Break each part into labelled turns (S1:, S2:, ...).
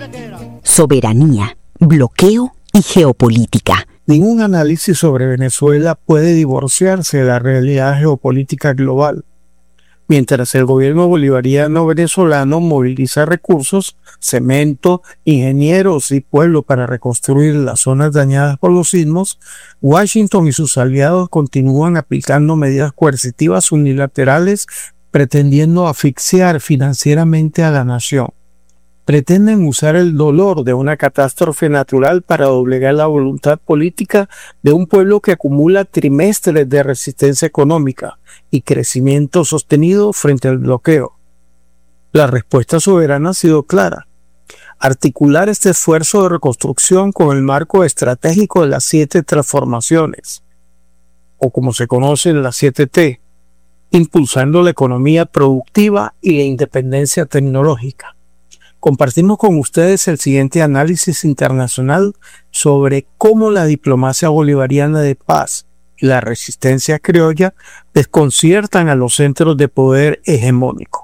S1: Soberanía, bloqueo y geopolítica.
S2: Ningún análisis sobre Venezuela puede divorciarse de la realidad geopolítica global. Mientras el gobierno bolivariano venezolano moviliza recursos, cemento, ingenieros y pueblo para reconstruir las zonas dañadas por los sismos, Washington y sus aliados continúan aplicando medidas coercitivas unilaterales pretendiendo asfixiar financieramente a la nación. Pretenden usar el dolor de una catástrofe natural para doblegar la voluntad política de un pueblo que acumula trimestres de resistencia económica y crecimiento sostenido frente al bloqueo. La respuesta soberana ha sido clara: articular este esfuerzo de reconstrucción con el marco estratégico de las 7 transformaciones, o como se conocen las 7T, impulsando la economía productiva y la independencia tecnológica. Compartimos con ustedes el siguiente análisis internacional sobre cómo la diplomacia bolivariana de paz y la resistencia criolla desconciertan a los centros de poder hegemónico.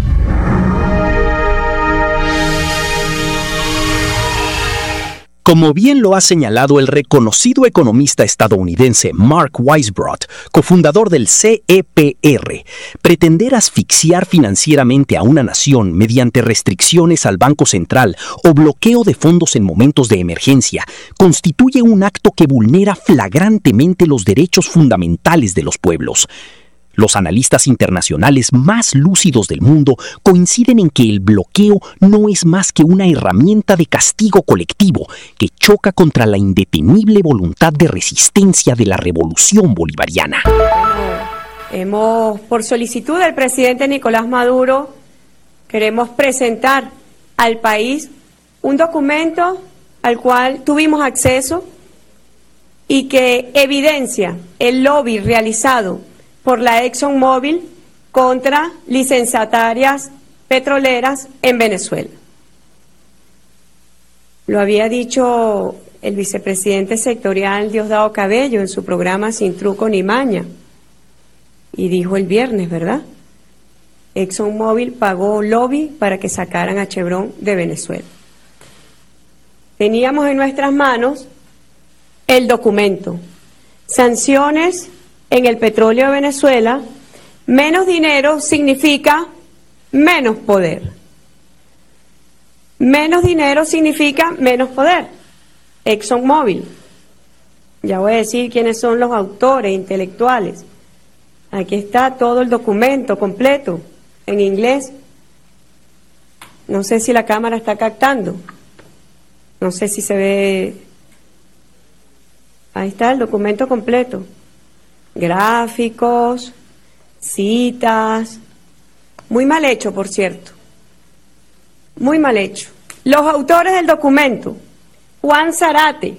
S3: Como bien lo ha señalado el reconocido economista estadounidense Mark Weisbrot, cofundador del CEPR, pretender asfixiar financieramente a una nación mediante restricciones al Banco Central o bloqueo de fondos en momentos de emergencia constituye un acto que vulnera flagrantemente los derechos fundamentales de los pueblos. Los analistas internacionales más lúcidos del mundo coinciden en que el bloqueo no es más que una herramienta de castigo colectivo que choca contra la indetenible voluntad de resistencia de la revolución bolivariana.
S4: Por solicitud del presidente Nicolás Maduro, queremos presentar al país un documento al cual tuvimos acceso y que evidencia el lobby realizado por la ExxonMobil contra licenciatarias petroleras en Venezuela. Lo había dicho el vicepresidente sectorial Diosdado Cabello en su programa Sin Truco ni Maña, y dijo el viernes, ¿verdad? ExxonMobil pagó lobby para que sacaran a Chevron de Venezuela. Teníamos en nuestras manos el documento: sanciones en el petróleo de Venezuela, menos dinero significa menos poder. Menos dinero significa menos poder. ExxonMobil. Ya voy a decir quiénes son los autores intelectuales. Aquí está todo el documento completo, en inglés. No sé si la cámara está captando. No sé si se ve. Ahí está el documento completo. Gráficos, citas, muy mal hecho, por cierto, muy mal hecho. Los autores del documento: Juan Zarate,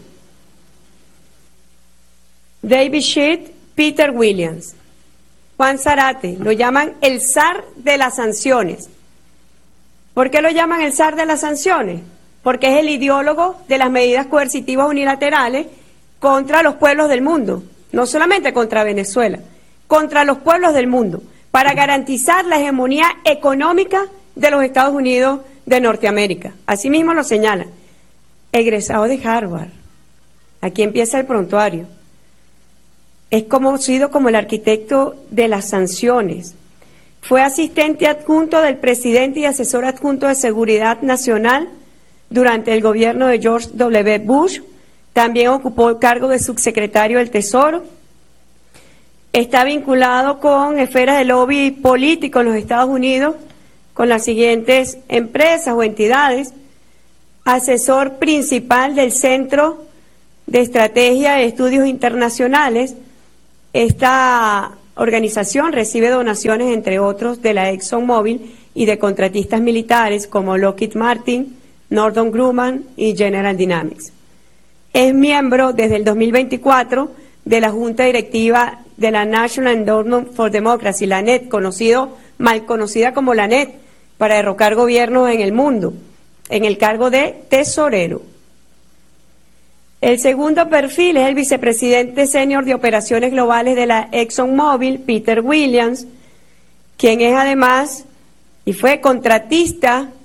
S4: David Schiff, Peter Williams. Juan Zarate lo llaman el zar de las sanciones. ¿Por qué lo llaman el zar de las sanciones? Porque es el ideólogo de las medidas coercitivas unilaterales contra los pueblos del mundo. No solamente contra Venezuela, contra los pueblos del mundo, para garantizar la hegemonía económica de los Estados Unidos de Norteamérica. Así mismo lo señala. Egresado de Harvard. Aquí empieza el prontuario. Es conocido como el arquitecto de las sanciones. Fue asistente adjunto del presidente y asesor adjunto de Seguridad Nacional durante el gobierno de George W. Bush. También ocupó el cargo de subsecretario del Tesoro. Está vinculado con esferas de lobby político en los Estados Unidos, con las siguientes empresas o entidades: asesor principal del Centro de Estrategia y Estudios Internacionales. Esta organización recibe donaciones, entre otros, de la ExxonMobil y de contratistas militares como Lockheed Martin, Northrop Grumman y General Dynamics. Es miembro desde el 2024 de la Junta Directiva de la National Endowment for Democracy, la NED, mal conocida como la NED, para derrocar gobiernos en el mundo, en el cargo de tesorero. El segundo perfil es el vicepresidente senior de operaciones globales de la ExxonMobil, Peter Williams, quien es además y fue contratista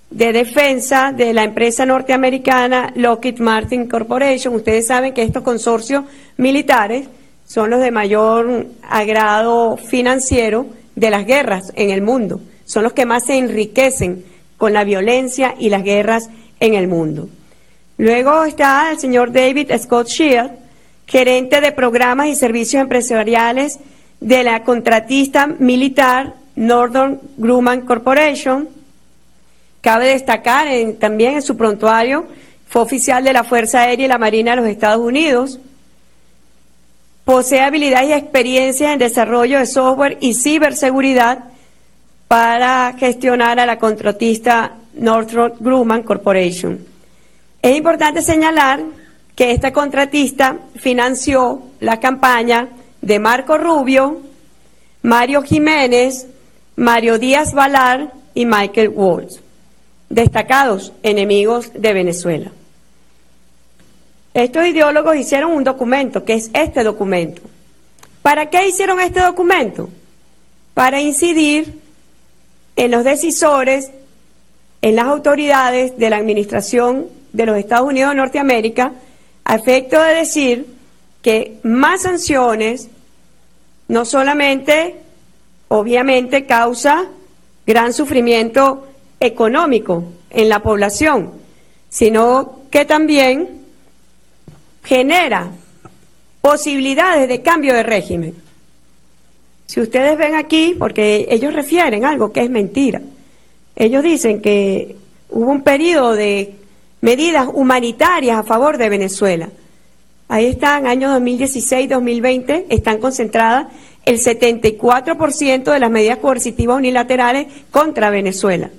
S4: de defensa de la empresa norteamericana Lockheed Martin Corporation. Ustedes saben que estos consorcios militares son los de mayor agrado financiero de las guerras en el mundo. Son los que más se enriquecen con la violencia y las guerras en el mundo. Luego está el señor David Scott Shield, gerente de programas y servicios empresariales de la contratista militar Northrop Grumman Corporation. Cabe destacar también en su prontuario, fue oficial de la Fuerza Aérea y la Marina de los Estados Unidos. Posee habilidad y experiencia en desarrollo de software y ciberseguridad para gestionar a la contratista Northrop Grumman Corporation. Es importante señalar que esta contratista financió la campaña de Marco Rubio, Mario Jiménez, Mario Díaz Balar y Michael Waltz, destacados enemigos de Venezuela. Estos ideólogos hicieron un documento, que es este documento. ¿Para qué hicieron este documento? Para incidir en los decisores, en las autoridades de la administración de los Estados Unidos de Norteamérica, a efecto de decir que más sanciones no solamente, obviamente, causa gran sufrimiento económico en la población, sino que también genera posibilidades de cambio de régimen. Si ustedes ven aquí, porque ellos refieren algo que es mentira, ellos dicen que hubo un periodo de medidas humanitarias a favor de Venezuela. Ahí están, años 2016-2020, están concentradas el 74% de las medidas coercitivas unilaterales contra Venezuela.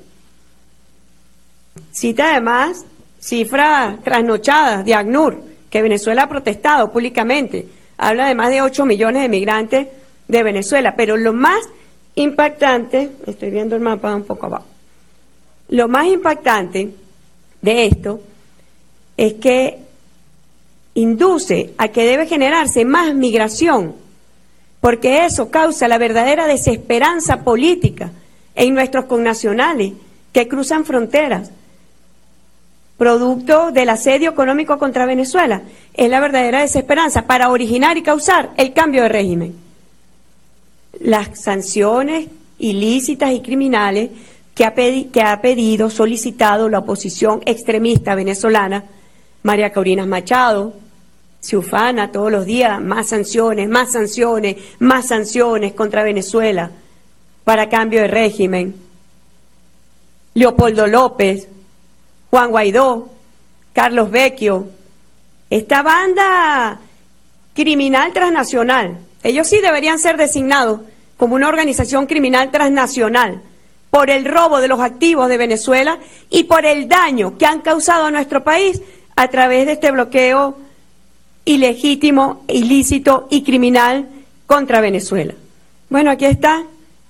S4: Cita además cifras trasnochadas de ACNUR, que Venezuela ha protestado públicamente. Habla de más de 8 millones de migrantes de Venezuela, pero lo más impactante, estoy viendo el mapa un poco abajo, lo más impactante de esto es que induce a que debe generarse más migración, porque eso causa la verdadera desesperanza política en nuestros connacionales que cruzan fronteras, producto del asedio económico contra Venezuela. Es la verdadera desesperanza para originar y causar el cambio de régimen. Las sanciones ilícitas y criminales que ha pedido, solicitado la oposición extremista venezolana, María Corina Machado, se ufana todos los días, más sanciones, más sanciones, más sanciones contra Venezuela para cambio de régimen. Leopoldo López, Juan Guaidó, Carlos Vecchio, esta banda criminal transnacional, ellos sí deberían ser designados como una organización criminal transnacional por el robo de los activos de Venezuela y por el daño que han causado a nuestro país a través de este bloqueo ilegítimo, ilícito y criminal contra Venezuela. Bueno, aquí está.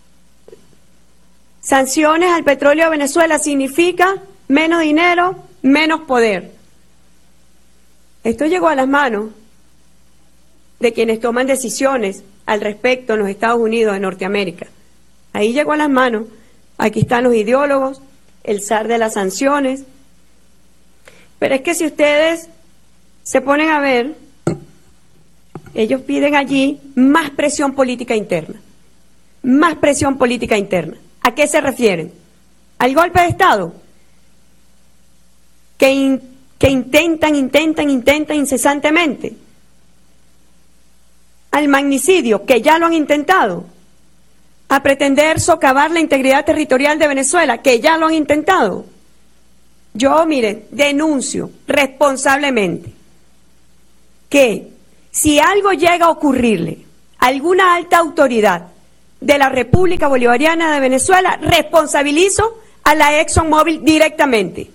S4: Sanciones al petróleo de Venezuela significa menos dinero, menos poder. Esto llegó a las manos de quienes toman decisiones al respecto en los Estados Unidos de Norteamérica. Ahí llegó a las manos. Aquí están los ideólogos, el zar de las sanciones. Pero es que si ustedes se ponen a ver, ellos piden allí más presión política interna. Más presión política interna. ¿A qué se refieren? ¿Al golpe de Estado? Que intentan incesantemente. Al magnicidio, que ya lo han intentado. A pretender socavar la integridad territorial de Venezuela, que ya lo han intentado. Yo, mire, denuncio responsablemente que si algo llega a ocurrirle a alguna alta autoridad de la República Bolivariana de Venezuela, responsabilizo a la ExxonMobil directamente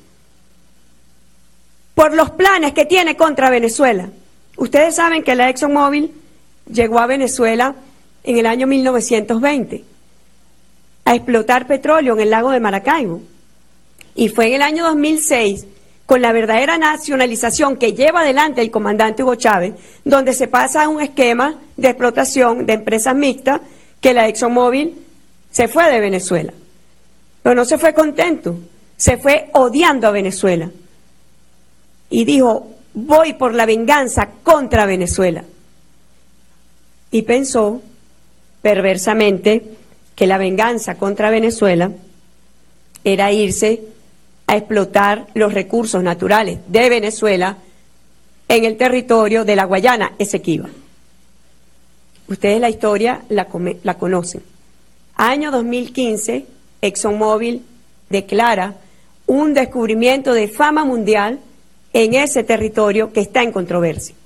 S4: por los planes que tiene contra Venezuela. Ustedes saben que la ExxonMobil llegó a Venezuela en el año 1920 a explotar petróleo en el lago de Maracaibo. Y fue en el año 2006, con la verdadera nacionalización que lleva adelante el comandante Hugo Chávez, donde se pasa a un esquema de explotación de empresas mixtas, que la ExxonMobil se fue de Venezuela. Pero no se fue contento, se fue odiando a Venezuela y dijo, voy por la venganza contra Venezuela. Y pensó, perversamente, que la venganza contra Venezuela era irse a explotar los recursos naturales de Venezuela en el territorio de la Guayana Esequiba. Ustedes la historia la conocen. Año 2015, ExxonMobil declara un descubrimiento de fama mundial en ese territorio que está en controversia.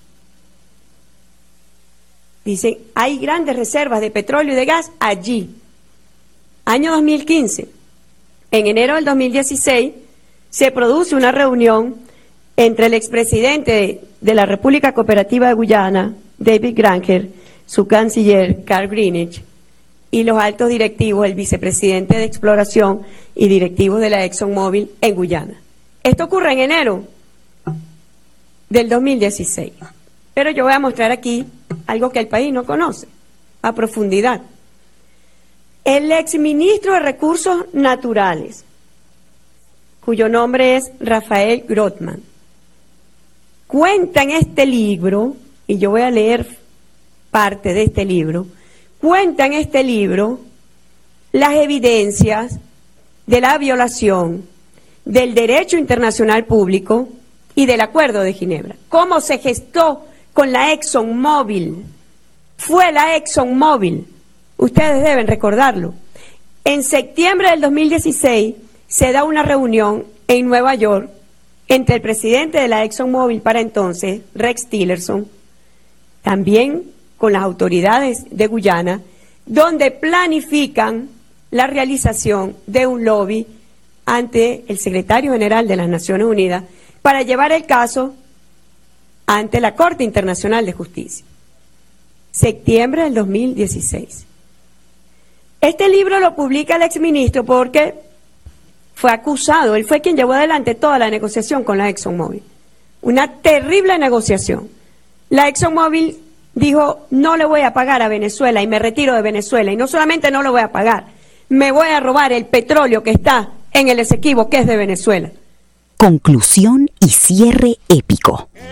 S4: Dicen, hay grandes reservas de petróleo y de gas allí. Año 2015. En enero del 2016 se produce una reunión entre el expresidente de la República Cooperativa de Guyana, David Granger, su canciller, Carl Greenidge, y los altos directivos, el vicepresidente de Exploración y directivos de la ExxonMobil en Guyana. Esto ocurre en enero del 2016. Pero yo voy a mostrar aquí algo que el país no conoce a profundidad. El exministro de Recursos Naturales, cuyo nombre es Rafael Grothman, cuenta en este libro, y yo voy a leer parte de este libro, cuenta en este libro las evidencias de la violación del derecho internacional público y del Acuerdo de Ginebra. ¿Cómo se gestó con la ExxonMobil? Fue la ExxonMobil, ustedes deben recordarlo. En septiembre del 2016 se da una reunión en Nueva York entre el presidente de la ExxonMobil para entonces, Rex Tillerson, también con las autoridades de Guyana, donde planifican la realización de un lobby ante el secretario general de las Naciones Unidas para llevar el caso ante la Corte Internacional de Justicia. Septiembre del 2016. Este libro lo publica el exministro porque fue acusado, él fue quien llevó adelante toda la negociación con la ExxonMobil. Una terrible negociación. La ExxonMobil dijo, no le voy a pagar a Venezuela y me retiro de Venezuela. Y no solamente no lo voy a pagar, me voy a robar el petróleo que está en el Esequibo, que es de Venezuela.
S1: Conclusión y cierre épico.